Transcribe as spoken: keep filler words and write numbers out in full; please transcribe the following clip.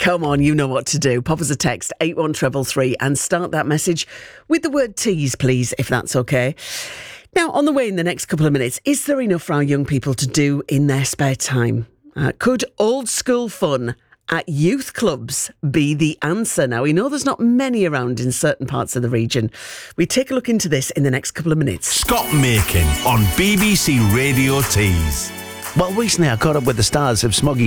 Come on, you know what to do. Pop us a text, eight one three three three, and start that message with the word tease, please, if that's okay. Now, on the way in the next couple of minutes, is there enough for our young people to do in their spare time? Uh, could old school fun at youth clubs be the answer? Now, we know there's not many around in certain parts of the region. We take a look into this in the next couple of minutes. Scott Makin on B B C Radio Tees. Well, recently I caught up with the stars of Smoggy